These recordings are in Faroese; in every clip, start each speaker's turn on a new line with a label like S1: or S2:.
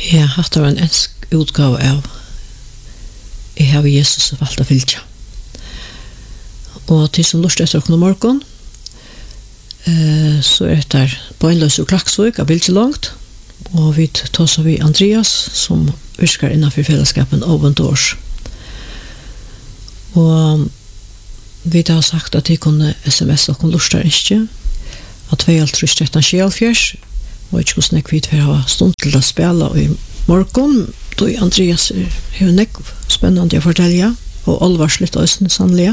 S1: Ja, hatt var en ensk utgave av Jeg har Jesus valgt å fylke. Og til som lurt etter åkken om morgen, så det Bøynløs og Klaksvøk av Bilge langt, og vi tar så vi Andreas, som virker innenfor fellesskapen Open Doors. Og vi har sagt at de kunne sms og lurt der ikke, at 2-13-74, og ikke hvordan jeg vet for å ha stund til å spille i morgen, då Andreas har nekk spennende å fortelle, og alvarslitt også sannelig.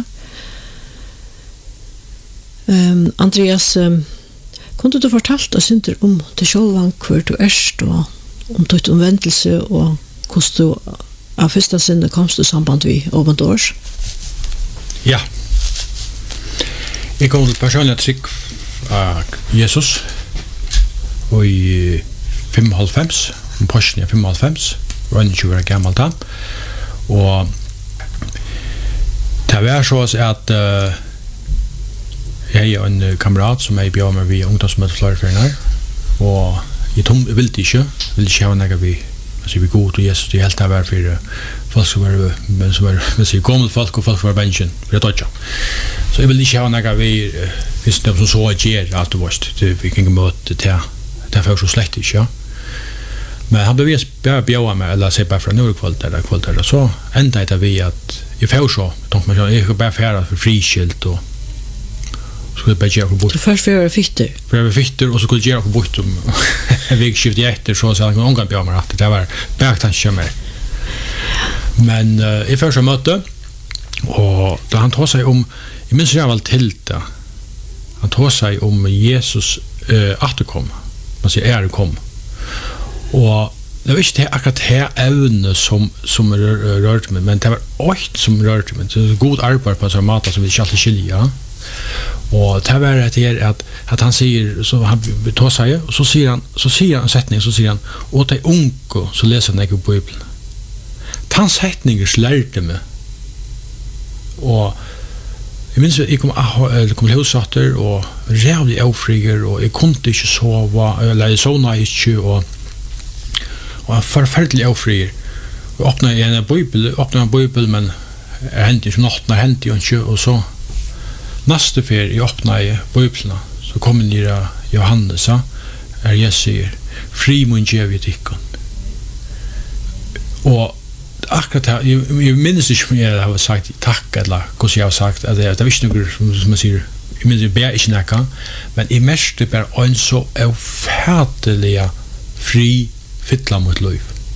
S1: Andreas, kunne du fortalt oss ikke om til sjølvan hvor du erst, og om ditt omvendelse, og hvordan du av første sinne komst i samband med Open Doors?
S2: Ja. Jeg kom til personlig trygg av Jesus, og i 95, om Porsche 95, var 21 år gammel da, og det var så at jeg er en kamerat som jeg bjør meg ved ungdomsmøte flere og jeg ville ikke ha noe vi god og Jesus, det helt det var for folk som var gammel folk og folk som var bensjen, for jeg tar ikke. Så jeg ville ikke ha noe vi hvis det som så gjør alt det vårt, vi kan ikke møte det var så slett ikke, ja. Men han bevis bara bjöa mig eller se bara från nordkvällt eller kvällt och så ända det vi att jag får så tänk mig jag ska bara färra för friskilt och skulle bara göra bort.
S1: Först för fitter.
S2: För fitter och så skulle göra bort om vägskift efter så han kan bjöa mig att det var bättre kommer. Men i första möte och då han tar sig om jag minns jag väl till det. Han tar sig om Jesus återkom. Man säger kom. Og det var ikke akkurat det evne som rørte meg, men det var alt som rørte meg. Det var god arbeid på en sånn måte som vi ikke alltid skiljer. Og det var at han sier, så han tar seg, og så sier han en setning, så sier han, og de unge, så leser han ikke på Bibelen. Den setningen lærte meg. Og jeg minns jeg kom til husatter, og rævlig avfriger, og jeg kunne ikke sove, eller jeg sovna ikke, og forferdelig avfrier. Vi åpnet en bibel, men jeg hentet ikke nåttene, hentet jo ikke, og så neste fer jeg åpnet bibelene, så kom jeg ned av Johannes, jeg sier, fri mun gjev i tikkun. Og akkurat her, jeg minnes ikke om jeg har sagt takk, eller hvordan jeg har sagt, at det er ikke noe, som man sier, jeg minnes jeg ber ikke nekka, men jeg mest bare en så avfærdelig fri fylla mot liv.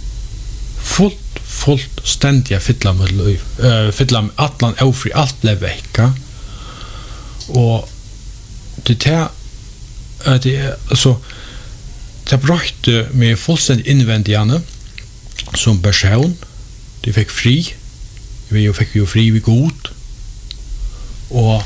S2: Fullt ständiga fylla mot liv. Fylla med atlan ofri, allt blev vekka. Och det alltså det brötte med fullständigt invändigande som person. Det fick fri. Vi fick ju fri vid god. Och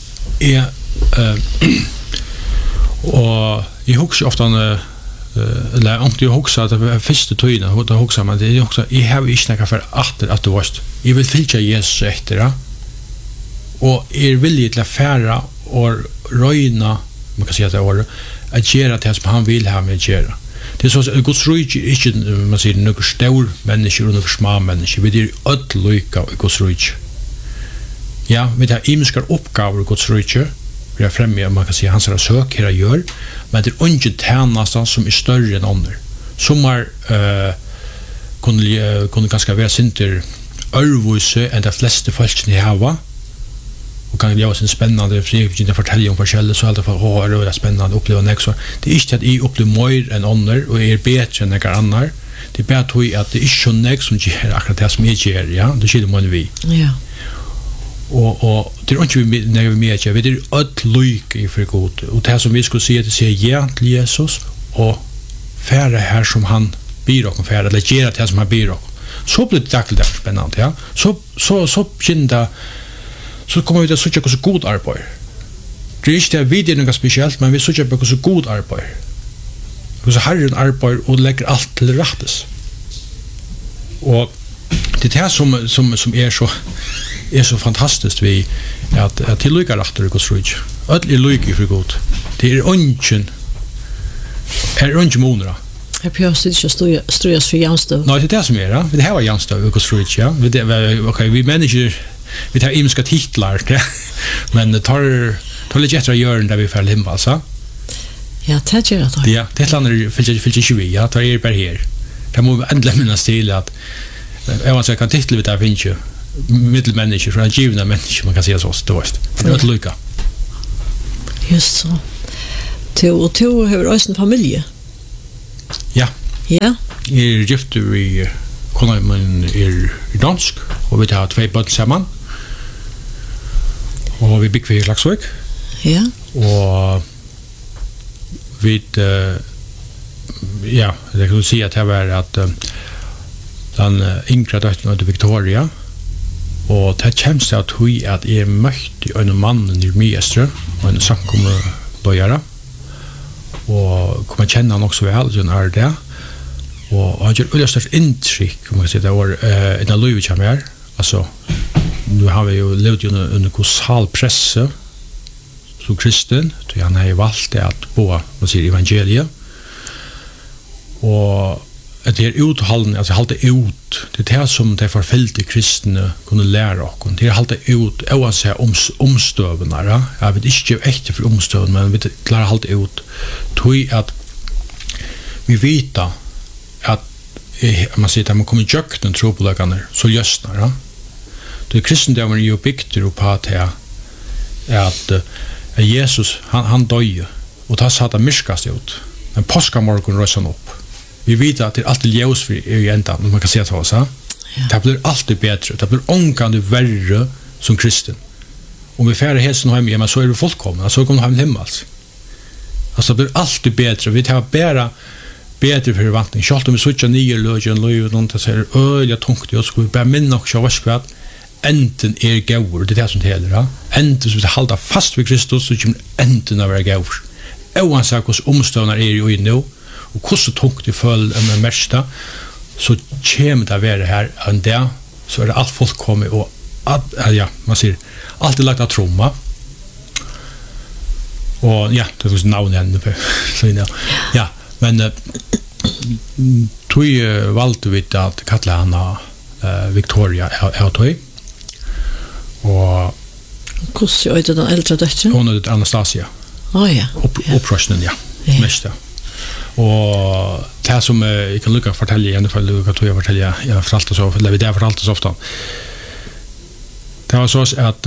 S2: och jag huxar ofta eller om du huxar att det första tøyna och då huxar man det också I har inte några för att du varst I vill fylka Jesus efter och villig till att färra och röjna man kan säga att det var att göra det som han vill ha med göra det är så att Guds rike inte man säger några stor människor och några små människor vi är öll lika I Guds rike ja vi har imskar uppgifter I Guds rike vi har fremme man kan säga hans sök här gör men det inte tjänastan som större än andra som kunde ganska vara sinter örvuse än de flesta folken I hava och kan göra sin spännande för att fortälja om forskjellig så alltid för det är spännande uppleva nästa det är inte att I upplever mer än andra och är bättre än några andra det är bättre att det är så nästa som ger akkurat det som jag ger ja det skiljer man vi
S1: ja
S2: och det är inte vi med jag vet det att lycka I för god och det som vi skulle säga det säger ja till Jesus och färra här som han blir och färra eller göra det som han blir och så blir det tackligt spännande ja så kinda så kommer vi till så mycket så god arbete det är inte vi det något speciellt men vi så mycket så god arbete så Herren arbetar och lägger allt till rättes och det här som är så fantastiskt vi att tilllycka rätt och Guds rike. Öll lycka för Gud. Det är ungen monra.
S1: Jag behöver inte ströjas för Janstov.
S2: Nej, det är det som är det. Det här var Janstov, Ökoströjt, ja. Vi människor, vi tar imska titlar, ja. Men tar lite jättra gören där vi får hemma, alltså.
S1: Ja, det gör det.
S2: Ja, det landar fyller 20, ja. Tar er bara här. Det må ändla minnas till att jag kan titla vi där finns ju mittelmänniskor, från givna människor, man kan säga så, det var det. Det är lycka.
S1: Just så. Och du har också en familj.
S2: Ja.
S1: Ja.
S2: Gift vi konar man dansk och vi har 2 barn samman. Och vi bygger i Laxvik.
S1: Ja.
S2: Och vi ja, det kan du säga att det var att den yngre döttern av Victoria och det känns att hon att är möjligt en man i Miestre och en samkommer bojare och kommer känna han också väl så när det och han gör stort intryck kan man säga det var en av Louis Chamber alltså nu har vi ju levt under kolossal press som kristen så han har valt att bo vad säger evangeliet och det är uthållande, alltså hålla ut. Det är det som de förföljda kristna kunde lära oss. Det är hålla ut, oavsett omstövna. Jag vet inte echt för omstövna, men vi klarar hålla ut. Tror att vi vet att man säger att man kommer jökt den tropolögarna så lösnar. Det kristendomen är ju byggt på att Jesus, han döj och det satt att myrskas ut. Men påskamorgon rössan upp. Vi vet att det är alltid ljus i ändan, om man kan säga så. Ja. Det blir alltid bättre. Det blir ångande värre som kristen. Om vi färre hälsen hem igen, så är vi fullkomna. Så kommer de hem alltså. Alltså det blir alltid bättre. Vi tar bara bättre för förvantning. Självt om vi switchar nya lögen, och något så är det öliga tungt. Jag skulle bara minna också att enten är gåvor. Det är det som det gäller. Ja. Enten som vi håller fast vid Kristus, så kommer enten att vara gåvor. Oavsett hos omståndar är ju nu. Och hur så tungt det föll med mesta så kommer det vara här en dag så är det allt folk kommer och ja, man ser allt är lagt att tromma och ja, det var namn ännu på så ja, men tog valde vi att kalla henne Victoria Autoi och
S1: hur är det den äldre döttern?
S2: Hon är Anastasia.
S1: Ja.
S2: Upprörsningen, ja. Mesta. Och det som jag kan lycka fortälja igen för Luca tog jag fortälja jag fortalte så eller vi där fortalte så ofta. Det var så att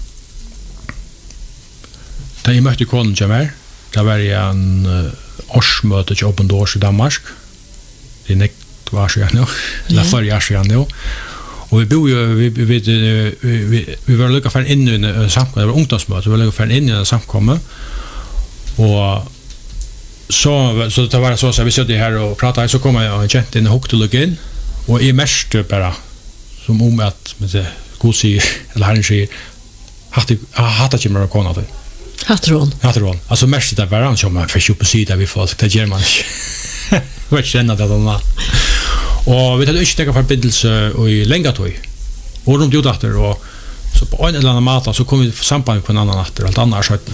S2: där jag mötte konen Jamar, där var jag en årsmöte i Open Doors i Danmark. Det är nekt var så jag nu. La för jag så nu. Och vi bor ju vi var lycka för in i en samkomma, det var ungdomsmöte, vi var lycka för in i en samkomma. Och så det var så att vi satt här och pratade så kom jag en gent in och hukte lugg in och i mest bara som om att med det god säger eller han säger hata inte mer kona det hatron alltså mest det var han som man för på sida vi folk det ger man vad känner det då och vi hade inte tagit förbindelse i Längatoj och de gjorde det och så på en eller annan mat så kom vi samband på en annan natt allt annars så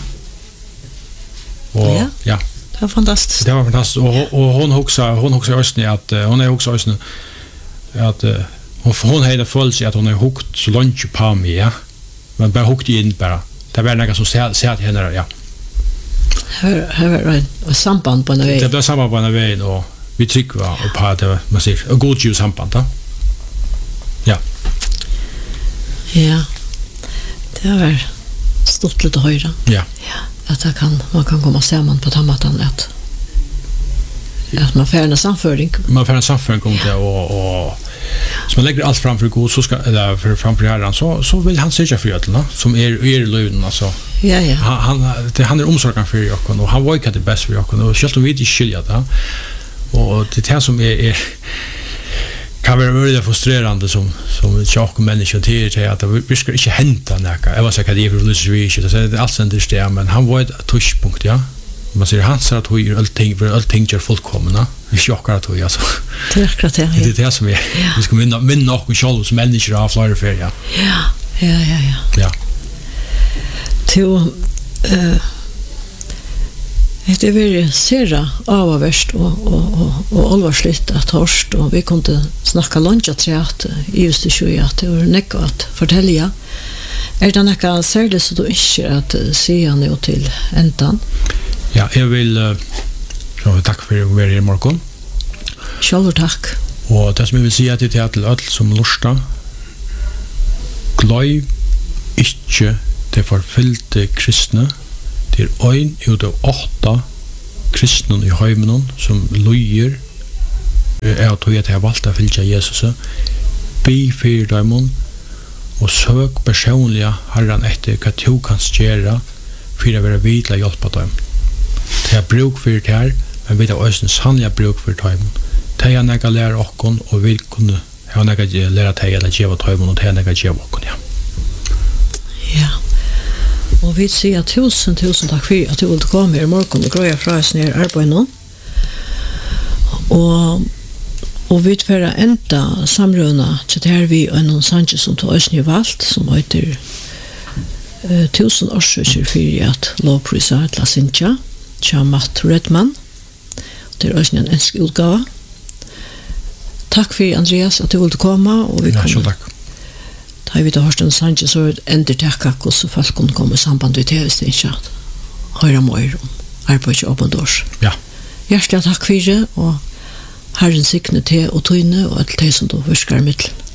S2: och ja.
S1: Det var fantastiskt.
S2: Det var fantastiskt och hon också ösnen att hon är också ösnen att hon hade följt sig att hon är hukt så långt på mig ja. Men bara hukt in bara. Det var något så ser till henne ja.
S1: Här var ett samband på en väg.
S2: Det blev samband på en väg och vi tryck var och på att man ser ett gott ljus samband då. Ja.
S1: Ja. Det var stort lite höra.
S2: Ja.
S1: Att man kan komma samman på tammatan att man får en samföring. Man
S2: får en samföring om det och så man lägger allt framför Gud så ska eller för framför Herren så vill han säga för ödlarna som är lönen alltså.
S1: Ja.
S2: Han är omsorgen för er och han var inte det bäst för er och själv vi inte skilja det. Och det här som är kan vara väldigt frustrerande som tjock människa till att vi ska inte hämta näka. Jag var säker det är för Lucy det är allt sen det men han var ett touchpunkt ja. Man ser han sa att hon gör allting gör fullkomna. Vi chockar att hon alltså.
S1: Det är
S2: det som är. Vi ska minna och själva som människor av flera för ja.
S1: Ja. Till Det är väldigt sera avvärst och allvarsligt att hörst och vi kunde snacka lunch att just det ju att det var näck att fortälja. Det något särskilt så då inte att se nu till ändan?
S2: Ja, jag vill så tack för att vara i morgon.
S1: Själv tack.
S2: Och det som jag vill säga till till öll som lusta. Glöj inte det förfyllde kristna. Det är en utav 8 kristna i heimen som lyger är att jag har valt att följa Jesus. Be för dem och sök personliga Herren efter vad du kan göra för att vara vidla hjälpa dem. Det är bruk för det här, men vi har också en sannliga bruk för dem. Det är några lära oss och vi kunde ha några lära till att ge dem och det är några ge oss.
S1: Ja. Och vi säger tusen tack för att du vill komma i morgon och gröja fra oss ner arbetet. Och vi får ända samruna så där vi en sanche som tog oss ny valt som heter 1000 årsøker for at lovprisa til Sinja, Matt Redman. Det er også en ensk utgave. Takk for Andreas at du ville komme. Og vi
S2: ja, takk.
S1: Da vi da hørte en Sanche, så er det ender takk hvordan folk kunne komme i samband med TV-Sinja. Høyre mer om arbeidet åpen dårs.
S2: Ja.
S1: Hjertelig takk for det, og Herren sikne til og tøyne og alt det som du husker i midten.